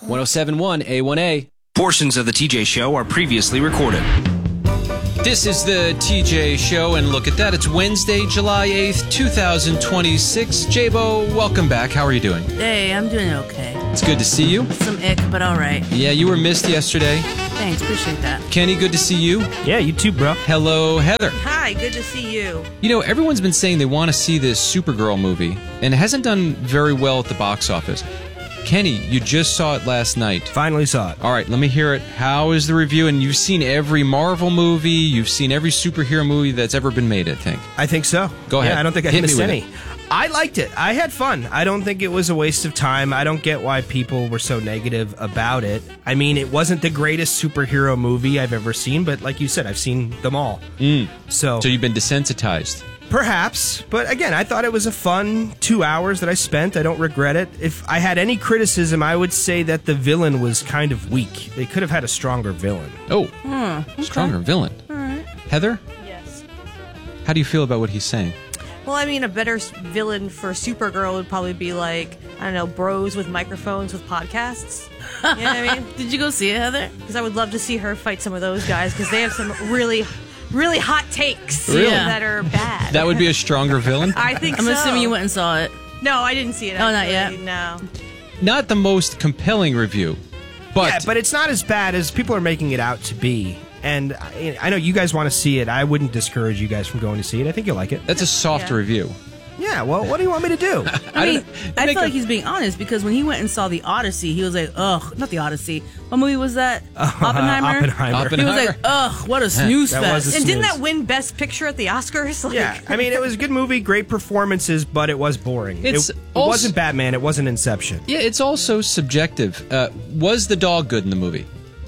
107.1 A1A. Portions of the TJ Show are previously recorded. This is the TJ Show, and look at that. It's Wednesday, July 8th, 2026. J-Bo, welcome back. How are you doing? Hey, I'm doing okay. It's good to see you. Some ick, but all right. Yeah, you were missed yesterday. Thanks, appreciate that. Kenny, good to see you. Yeah, you too, bro. Hello, Heather. Hi, good to see you. You know, everyone's been saying they want to see this Supergirl movie, and it hasn't done very well at the box office. Kenny, you just saw it last night. Finally saw it. All right, let me hear it. How is the review? And you've seen every Marvel movie. You've seen every superhero movie that's ever been made, I think. I think so. Go ahead. Yeah, I don't think I Hit me missed with any. it. I liked it. I had fun. I don't think it was a waste of time. I don't get why people were so negative about it. I mean, it wasn't the greatest superhero movie I've ever seen, but like you said, I've seen them all. So you've been desensitized. perhaps, but again, I thought it was a fun 2 hours that I spent. I don't regret it. If I had any criticism, I would say that the villain was kind of weak. They could have had a stronger villain. Oh, stronger villain. All right. Heather, Yes. how do you feel about what he's saying? Well, I mean, a better villain for Supergirl would probably be like, I don't know, bros with microphones with podcasts. You know what I mean? Did you go see it, Heather? Because I would love to see her fight some of those guys because they have some really, really hot takes Really? that are bad. That would be a stronger villain? I think I'm so. assuming you went and saw it. No, I didn't see it. Oh, not actually. yet? No. Not the most compelling review, but... Yeah, but it's not as bad as people are making it out to be. And I know you guys want to see it. I wouldn't discourage you guys from going to see it. I think you'll like it. That's a soft Yeah. review. Yeah, well, what do you want me to do? I mean, I make feel a- like he's being honest because when he went and saw the Odyssey, he was like, ugh, not the Odyssey. What movie was that? Oppenheimer? Oppenheimer. He was like, ugh, what a snooze That was fest. a And didn't snooze. that win Best Picture at the Oscars? Like, Yeah, I mean, it was a good movie, great performances, but it was boring. It's it also- wasn't Batman, it wasn't Inception. Yeah, it's also subjective. Was the dog good in the movie?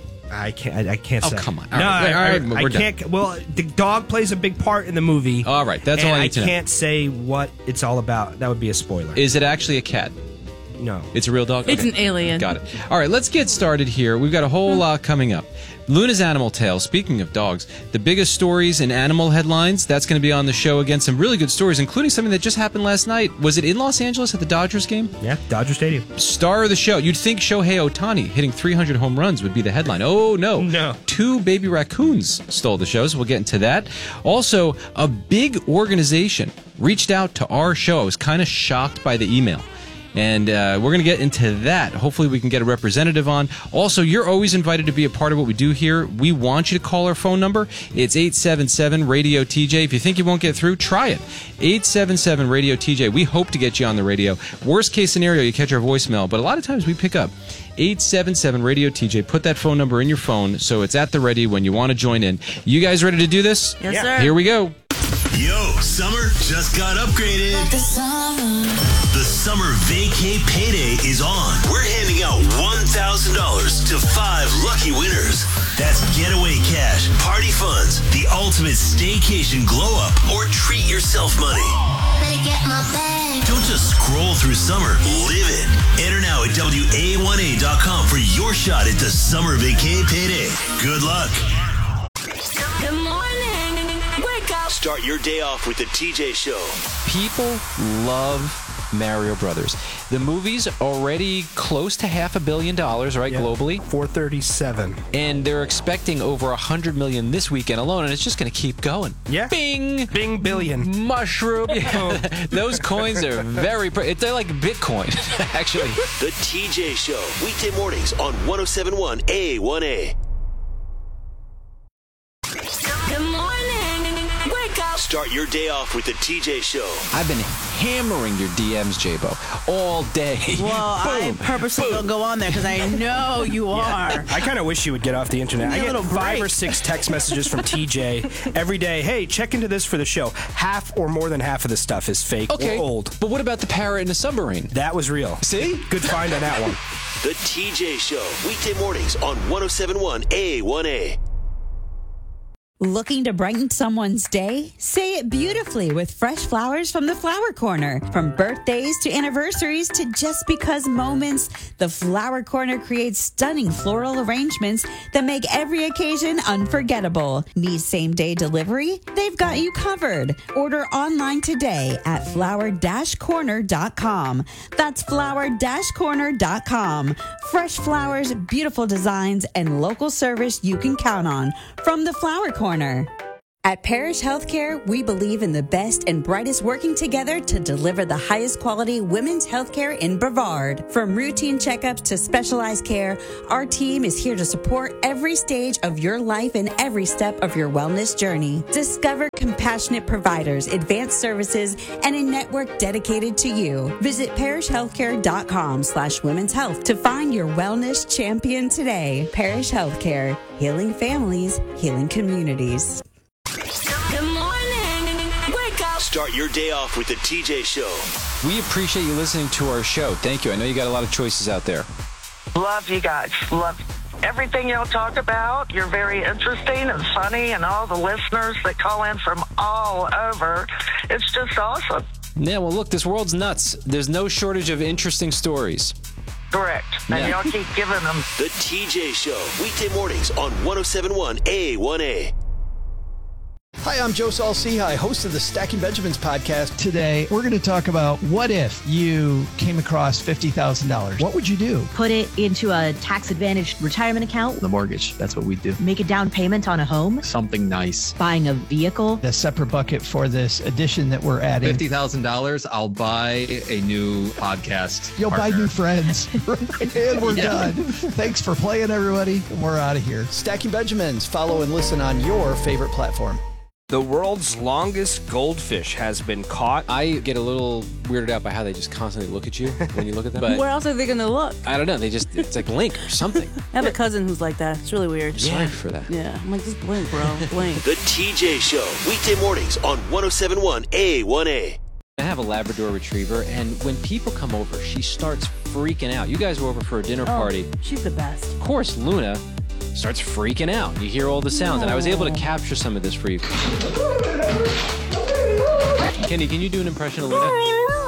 I can't Oh, say. come on. All No, right, all right, I we're done. can't. Well, the dog plays a big part in the movie. All right, that's and all I need to know. can't say what it's all about. That would be a spoiler. Is it actually a cat? No. It's a real dog? It's Okay. an alien. Got it. All right, let's get started here. We've got a whole lot coming up. Luna's Animal Tales, speaking of dogs, the biggest stories in animal headlines, that's going to be on the show again. Some really good stories, including something that just happened last night. Was it in Los Angeles at the Dodgers game? Yeah, Dodger Stadium. Star of the show. You'd think Shohei Ohtani hitting 300 home runs would be the headline. Oh, no. No. 2 baby raccoons stole the show, so we'll get into that. Also, a big organization reached out to our show. I was kind of shocked by the email. And we're going to get into that. Hopefully we can get a representative on. Also, you're always invited to be a part of what we do here. We want you to call our phone number. It's 877-RADIO-TJ. If you think you won't get through, try it. 877-RADIO-TJ. We hope to get you on the radio. Worst case scenario, you catch our voicemail, but a lot of times we pick up. 877-RADIO-TJ. Put that phone number in your phone so it's at the ready when you want to join in. You guys ready to do this? Yes, Yeah. sir. Here we go. Yo, summer just got upgraded. The Summer Vacay Payday is on. We're handing out $1,000 to 5 lucky winners. That's getaway cash, party funds, the ultimate staycation glow up, or treat yourself money. Don't just scroll through summer, live it. Enter now at WA1A.com for your shot at the Summer Vacay Payday. Good luck. Good morning. Wake up. Start your day off with the TJ Show. People love Mario Brothers. The movie's already close to $500 million, right, globally? 437. And they're expecting over $100 million this weekend alone, and it's just going to keep going. Yeah. Bing! Bing billion. Mushroom. Yeah. Those coins are very... They're like Bitcoin, actually. The TJ Show. Weekday mornings on 107.1 A1A. Good morning. Wake up. Start your day off with the TJ Show. I've been hammering your DMs, J-Bo, all day. Well, I purposely don't go on there because I know you are. I kind of wish you would get off the internet. Give me I a get little 5 break. or 6 text messages from TJ every day. Hey, check into this for the show. Half or more than half of the stuff is fake Okay, or old. but what about the parrot in the submarine? That was real. See? Good find on that one. The TJ Show. Weekday mornings on 107.1 A1A. Looking to brighten someone's day? Say it beautifully with fresh flowers from the Flower Corner. From birthdays to anniversaries to just because moments, the Flower Corner creates stunning floral arrangements that make every occasion unforgettable. Need same-day delivery? They've got you covered. Order online today at flower-corner.com. That's flower-corner.com. Fresh flowers, beautiful designs, and local service you can count on from the Flower Corner. At Parish Healthcare, we believe in the best and brightest working together to deliver the highest quality women's healthcare in Brevard. From routine checkups to specialized care, our team is here to support every stage of your life and every step of your wellness journey. Discover compassionate providers, advanced services, and a network dedicated to you. Visit parishhealthcare.com/women's health to find your wellness champion today. Parish Healthcare, healing families, healing communities. Good morning. Wake up. Start your day off with the TJ Show. We appreciate you listening to our show. Thank you. I know you got a lot of choices out there. Love you guys. Love everything y'all talk about. You're very interesting and funny, and all the listeners that call in from all over. It's just awesome. Yeah, well, look, this world's nuts. There's no shortage of interesting stories. Correct. And y'all keep giving them. The TJ Show. Weekday mornings on 107.1 A1A. Hi, I'm Joe Saul-Sehy, host of the Stacking Benjamins podcast. Today, we're going to talk about what if you came across $50,000. What would you do? Put it into a tax-advantaged retirement account. The mortgage. That's what we do. Make a down payment on a home. Something nice. Buying a vehicle. A separate bucket for this addition that we're adding. $50,000, I'll buy a new podcast. You'll partner. buy new friends. And we're done. Thanks for playing, everybody. We're out of here. Stacking Benjamins. Follow and listen on your favorite platform. The world's longest goldfish has been caught. I get a little weirded out by how they just constantly look at you when you look at them. But Where else are they going to look? I don't know. It's like blink or something. I have a cousin who's like that. It's really weird. Sorry for that. Yeah, I'm like, just blink, bro. Blink. The TJ Show. Weekday mornings on 107.1 A1A. I have a Labrador Retriever, and when people come over, she starts freaking out. You guys were over for a dinner party. She's the best. Of course, Luna starts freaking out. You hear all the sounds, and I was able to capture some of this for you. Kenny, can you do an impression of Luna?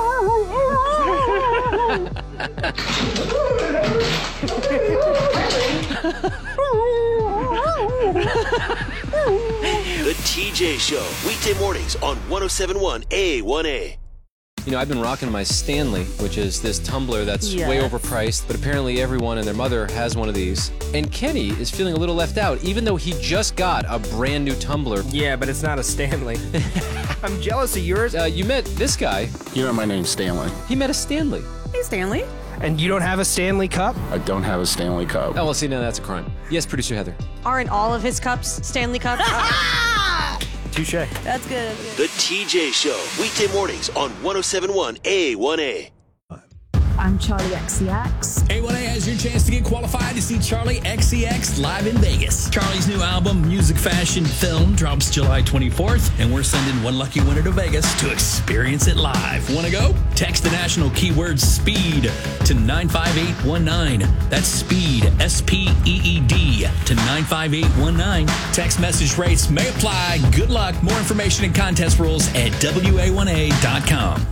The TJ Show. Weekday mornings on 107.1 A1A. You know, I've been rocking my Stanley, which is this tumbler that's way overpriced, but apparently everyone and their mother has one of these. And Kenny is feeling a little left out, even though he just got a brand new tumbler. Yeah, but it's not a Stanley. I'm jealous of yours. You met this guy. You know my name's Stanley. He met a Stanley. Hey, Stanley. And you don't have a Stanley Cup? I don't have a Stanley Cup. Oh, well, see, now that's a crime. Yes, producer Heather. Aren't all of his cups Stanley Cups? Touche. That's good. The TJ Show. Weekday mornings on 107.1 A1A. I'm Charlie XCX. A1A has your chance to get qualified to see Charlie XCX live in Vegas. Charlie's new album, Music, Fashion, Film, drops July 24th, and we're sending one lucky winner to Vegas to experience it live. Want to go? Text the national keyword SPEED to 95819. That's SPEED, S-P-E-E-D, to 95819. Text message rates may apply. Good luck. More information and contest rules at WA1A.com.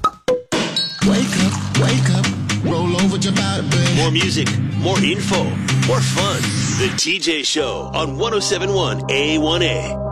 Wake up, roll over your body, baby. More music, more info, more fun. The TJ Show on 107.1 A1A.